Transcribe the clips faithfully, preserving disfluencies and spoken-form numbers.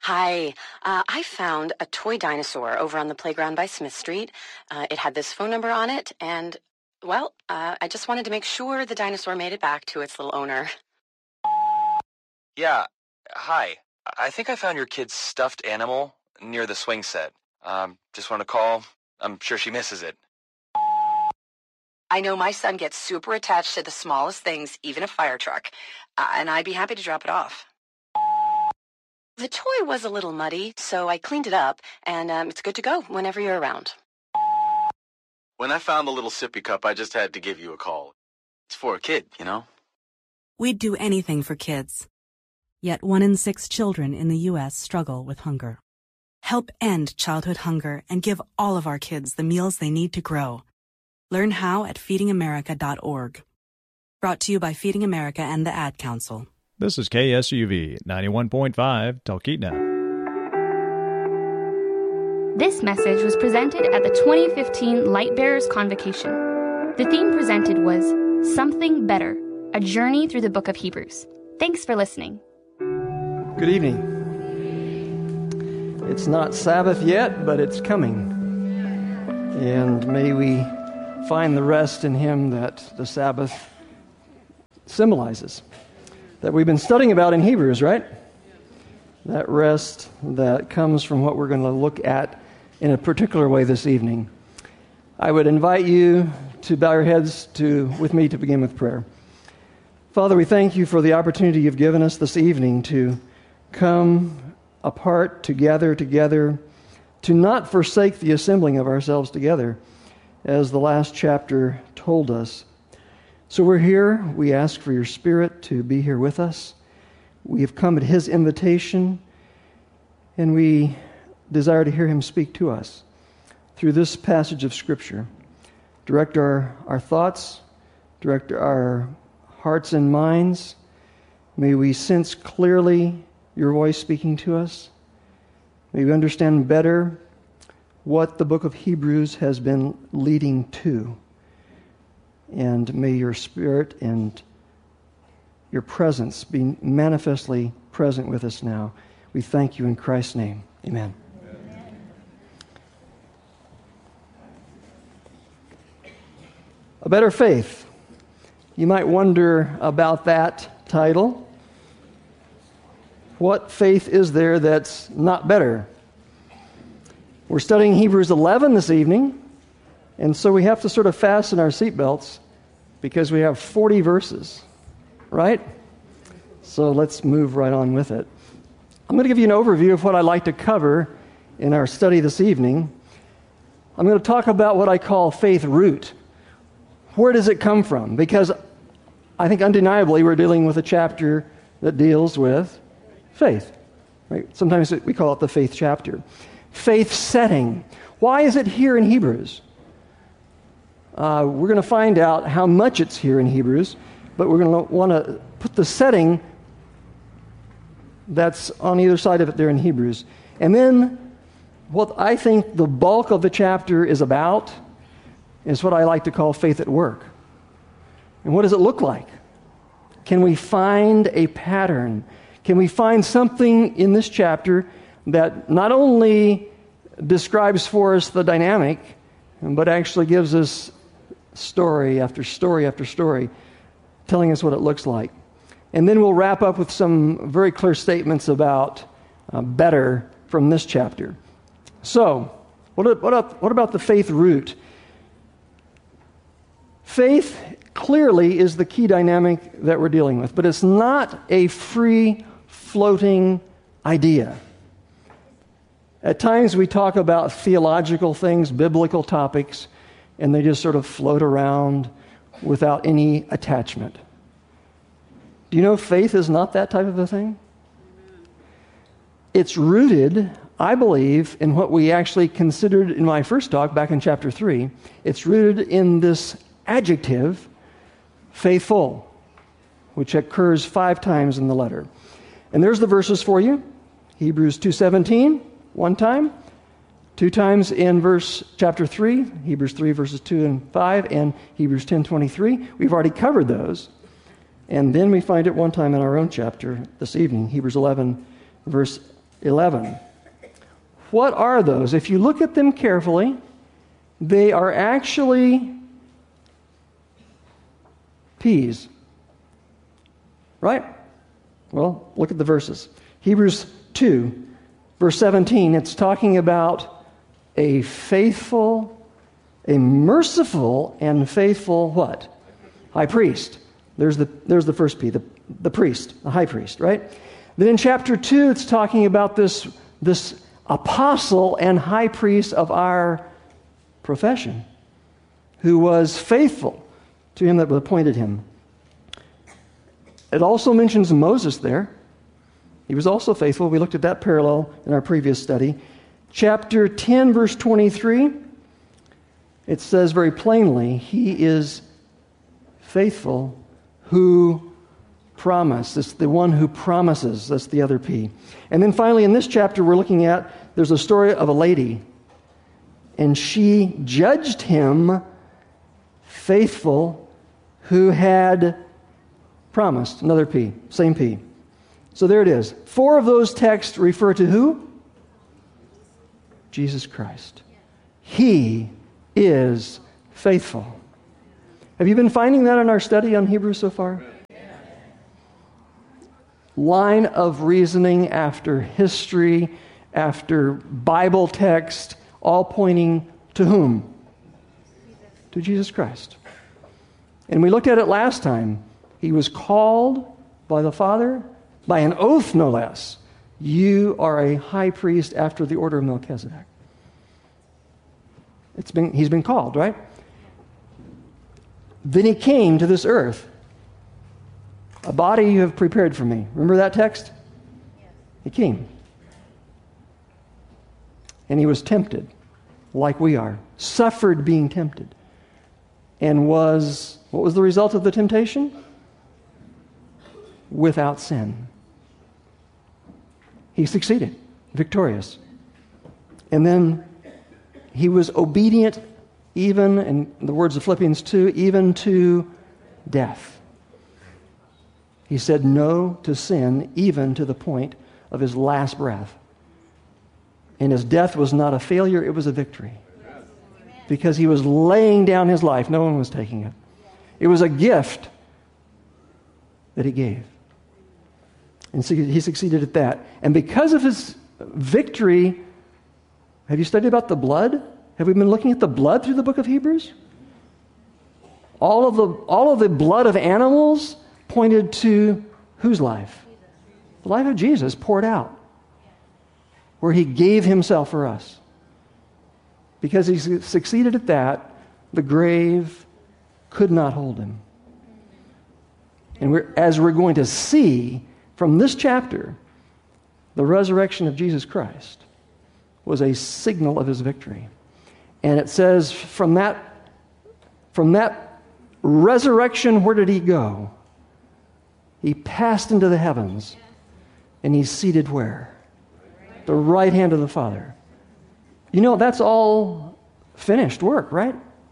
Hi. Uh, I found a toy dinosaur over on the playground by Smith Street. Uh, it had this phone number on it, and, well, uh, I just wanted to make sure the dinosaur made it back to its little owner. Yeah, hi. I think I found your kid's stuffed animal near the swing set. Um, just want to call. I'm sure she misses it. I know my son gets super attached to the smallest things, even a fire truck, uh, and I'd be happy to drop it off. The toy was a little muddy, so I cleaned it up, and um, it's good to go whenever you're around. When I found the little sippy cup, I just had to give you a call. It's for a kid, you know? We'd do anything for kids. Yet one in six children in the U S struggle with hunger. Help end childhood hunger and give all of our kids the meals they need to grow. Learn how at feeding america dot org. Brought to you by Feeding America and the Ad Council. This is K S U V ninety-one point five, Talkeetna. This message was presented at the twenty fifteen Lightbearers Convocation. The theme presented was Something Better, a journey through the book of Hebrews. Thanks for listening. Good evening. It's not Sabbath yet, but it's coming. And may we find the rest in Him that the Sabbath symbolizes, that we've been studying about in Hebrews, right? That rest that comes from what we're going to look at in a particular way this evening. I would invite you to bow your heads to with me to begin with prayer. Father, we thank you for the opportunity you've given us this evening to come apart, to gather together, to not forsake the assembling of ourselves together, as the last chapter told us. So we're here. We ask for your Spirit to be here with us. We have come at His invitation, and we desire to hear Him speak to us through this passage of Scripture. Direct our, our thoughts, direct our hearts and minds. May we sense clearly your voice speaking to us. May we understand better what the book of Hebrews has been leading to. And may your Spirit and your presence be manifestly present with us now. We thank you in Christ's name. Amen. Amen. A better faith. You might wonder about that title. What faith is there that's not better? We're studying Hebrews eleven this evening, and so we have to sort of fasten our seatbelts because we have forty verses, right? So let's move right on with it. I'm going to give you an overview of what I'd like to cover in our study this evening. I'm going to talk about what I call faith root. Where does it come from? Because I think undeniably we're dealing with a chapter that deals with faith. Right? Sometimes we call it the faith chapter. Faith setting. Why is it here in Hebrews? Uh, we're going to find out how much it's here in Hebrews, but we're going to want to put the setting that's on either side of it there in Hebrews. And then what I think the bulk of the chapter is about is what I like to call faith at work. And what does it look like? Can we find a pattern? Can we find something in this chapter that not only describes for us the dynamic, but actually gives us story after story after story, telling us what it looks like? And then we'll wrap up with some very clear statements about uh, better from this chapter. So, what, what, what about the faith root? Faith clearly is the key dynamic that we're dealing with, but it's not a free-floating idea. At times we talk about theological things, biblical topics, and they just sort of float around without any attachment. Do you know faith is not that type of a thing? It's rooted, I believe, in what we actually considered in my first talk back in chapter three. It's rooted in this adjective, faithful, which occurs five times in the letter. And there's the verses for you. Hebrews two seventeen, one time. Two times in verse chapter three, Hebrews three, verses two and five, and Hebrews ten twenty-three. We've already covered those. And then we find it one time in our own chapter this evening, Hebrews eleven, verse eleven. What are those? If you look at them carefully, they are actually P's. Right? Well, look at the verses. Hebrews two, verse seventeen, it's talking about a faithful, a merciful and faithful what? High priest. There's the, there's the first P, the, the priest, the high priest, right? Then in chapter two, it's talking about this, this apostle and high priest of our profession, who was faithful to him that appointed him. It also mentions Moses there. He was also faithful. We looked at that parallel in our previous study. Chapter ten, verse twenty-three, it says very plainly, he is faithful who promised. It's the one who promises. That's the other P. And then finally, in this chapter we're looking at, there's a story of a lady, and she judged him faithful who had promised. Another P, same P. So there it is. Four of those texts refer to who? Jesus Christ. He is faithful. Have you been finding that in our study on Hebrews so far? Line of reasoning after history, after Bible text, all pointing to whom? To Jesus Christ. And we looked at it last time. He was called by the Father, by an oath no less. You are a high priest after the order of Melchizedek. It's been, he's been called, right? Then he came to this earth. A body you have prepared for me. Remember that text? He came. And he was tempted, like we are. Suffered being tempted. And was, what was the result of the temptation? Without sin. He succeeded, victorious. And then he was obedient even, in the words of Philippians two, even to death. He said no to sin, even to the point of his last breath. And his death was not a failure, it was a victory. Because he was laying down his life, no one was taking it. It was a gift that he gave. And so he succeeded at that. And because of his victory, have you studied about the blood? Have we been looking at the blood through the book of Hebrews? All of the, all of the blood of animals pointed to whose life? The life of Jesus poured out, where he gave himself for us. Because he succeeded at that, the grave could not hold him. And we're, as we're going to see from this chapter, the resurrection of Jesus Christ was a signal of his victory. And it says from that, from that resurrection, where did he go? He passed into the heavens, and he's seated where? The right hand of the Father. You know, that's all finished work, right?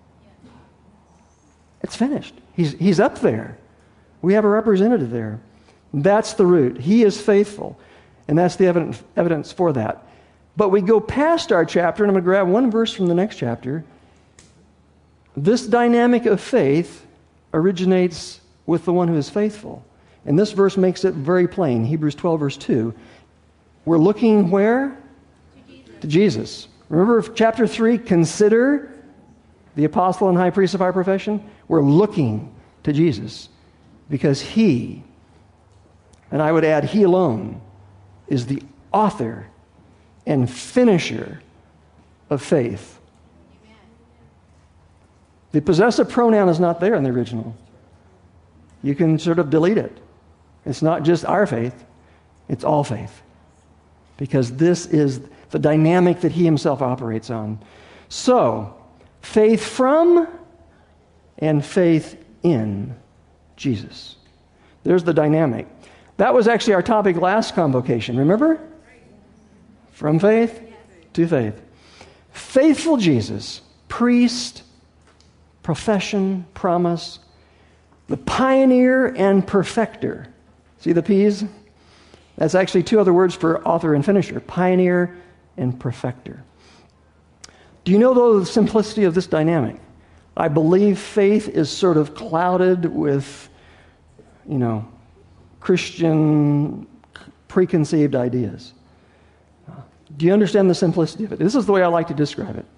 It's finished. He's, he's up there. We have a representative there. That's the root. He is faithful. And that's the evidence, evidence for that. But we go past our chapter, and I'm going to grab one verse from the next chapter. This dynamic of faith originates with the one who is faithful. And this verse makes it very plain. Hebrews twelve, verse two. We're looking where? To Jesus. To Jesus. Remember chapter three, consider the apostle and high priest of our profession? We're looking to Jesus because he, and I would add he alone, is the author and finisher of faith. Amen. The possessive pronoun is not there in the original. You can sort of delete it. It's not just our faith, it's all faith. Because this is the dynamic that he himself operates on. So, faith from and faith in Jesus. There's the dynamic. That was actually our topic last convocation, remember? From faith to faith. Faithful Jesus, priest, profession, promise, the pioneer and perfecter. See the P's? That's actually two other words for author and finisher, pioneer and perfecter. Do you know, though, the simplicity of this dynamic? I believe faith is sort of clouded with, you know, Christian preconceived ideas. Do you understand the simplicity of it? This is the way I like to describe it.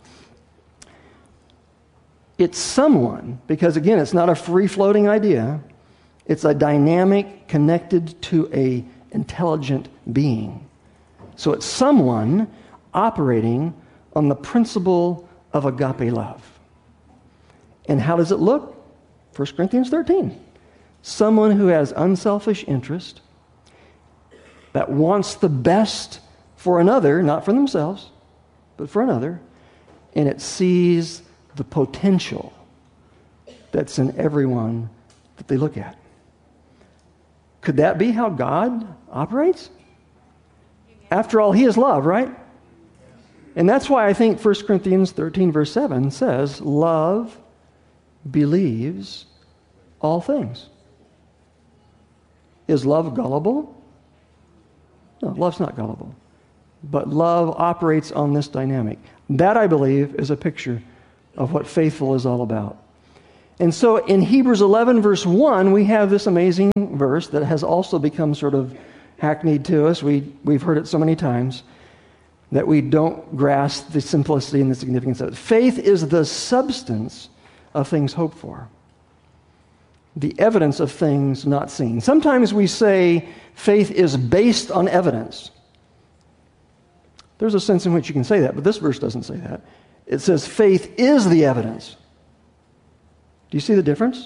It's someone, because again, it's not a free-floating idea. It's a dynamic connected to a intelligent being. So it's someone operating on the principle of agape love. And how does it look? First Corinthians thirteen. Someone who has unselfish interest, that wants the best for another, not for themselves, but for another, and it sees the potential that's in everyone that they look at. Could that be how God operates? After all, He is love, right? And that's why I think First Corinthians thirteen, verse seven says, love believes all things. Is love gullible? No, love's not gullible. But love operates on this dynamic. That, I believe, is a picture of what faithful is all about. And so in Hebrews eleven, verse one, we have this amazing verse that has also become sort of hackneyed to us. We, we've heard it so many times that we don't grasp the simplicity and the significance of it. Faith is the substance of things hoped for, the evidence of things not seen. Sometimes we say faith is based on evidence. There's a sense in which you can say that, but this verse doesn't say that. It says faith is the evidence. Do you see the difference?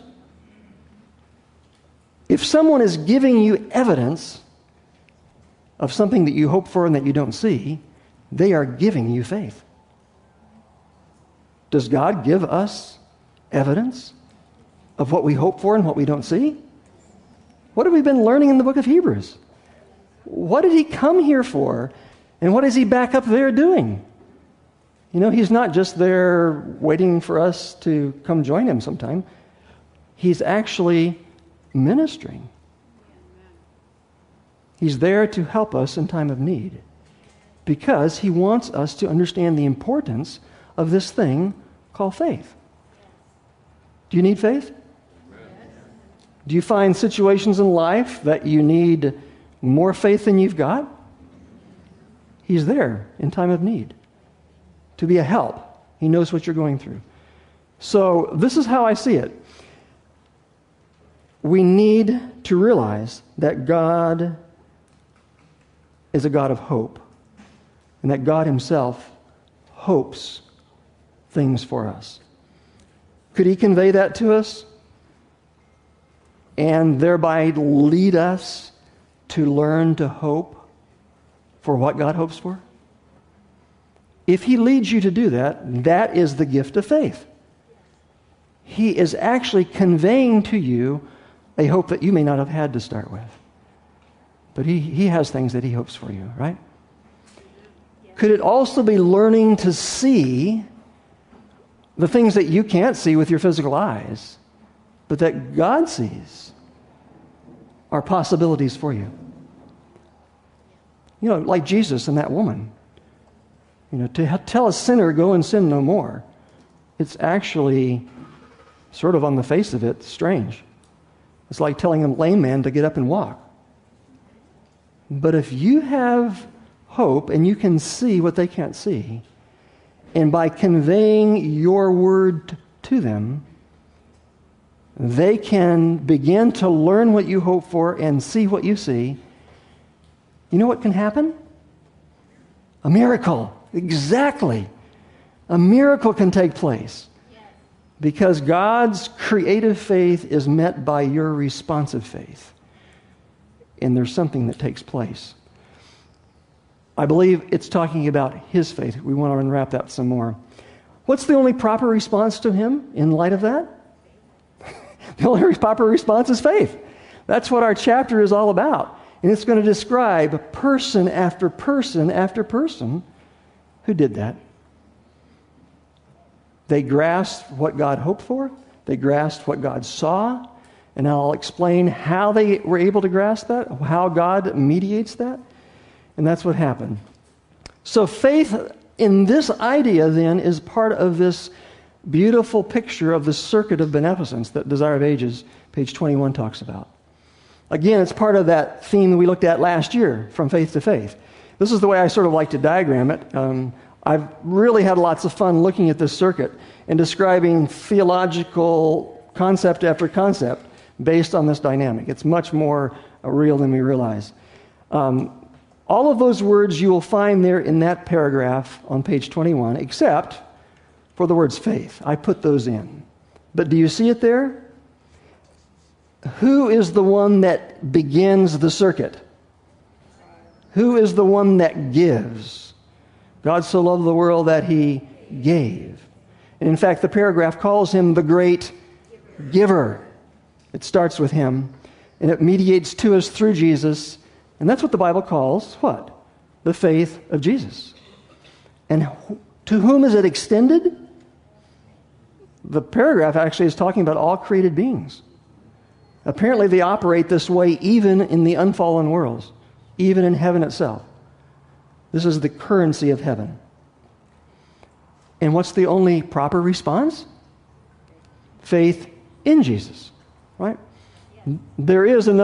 If someone is giving you evidence of something that you hope for and that you don't see, they are giving you faith. Does God give us evidence of what we hope for and what we don't see? What have we been learning in the book of Hebrews? What did He come here for? And what is He back up there doing? You know, He's not just there waiting for us to come join Him sometime. He's actually ministering. He's there to help us in time of need because He wants us to understand the importance of this thing called faith. Do you need faith? Do you find situations in life that you need more faith than you've got? He's there in time of need to be a help. He knows what you're going through. So this is how I see it. We need to realize that God is a God of hope, and that God Himself hopes things for us. Could He convey that to us and thereby lead us to learn to hope for what God hopes for? If He leads you to do that, that is the gift of faith. He is actually conveying to you a hope that you may not have had to start with. But He, he has things that He hopes for you, right? Could it also be learning to see the things that you can't see with your physical eyes, but that God sees are possibilities for you? You know, like Jesus and that woman. You know, to tell a sinner, go and sin no more, it's actually sort of on the face of it strange. It's like telling a lame man to get up and walk. But if you have hope and you can see what they can't see, and by conveying your word to them, they can begin to learn what you hope for and see what you see. You know what can happen? A miracle. Exactly. A miracle can take place. Because God's creative faith is met by your responsive faith. And there's something that takes place. I believe it's talking about His faith. We want to unwrap that some more. What's the only proper response to Him in light of that? The only proper response is faith. That's what our chapter is all about. And it's going to describe person after person after person who did that. They grasped what God hoped for. They grasped what God saw. And I'll explain how they were able to grasp that, how God mediates that. And that's what happened. So faith in this idea then is part of this beautiful picture of the circuit of beneficence that Desire of Ages, page twenty-one, talks about. Again, it's part of that theme we looked at last year, from faith to faith. This is the way I sort of like to diagram it. Um, I've really had lots of fun looking at this circuit and describing theological concept after concept based on this dynamic. It's much more uh, real than we realize. Um, all of those words you will find there in that paragraph on page twenty-one, except for the words faith. I put those in. But do you see it there? Who is the one that begins the circuit? Who is the one that gives? God so loved the world that he gave. And in fact, the paragraph calls him the great giver. It starts with him, and it mediates to us through Jesus. And that's what the Bible calls what? The faith of Jesus. And to whom is it extended? The paragraph actually is talking about all created beings. Apparently they operate this way even in the unfallen worlds, even in heaven itself. This is the currency of heaven. And what's the only proper response? Faith in Jesus, right? There is another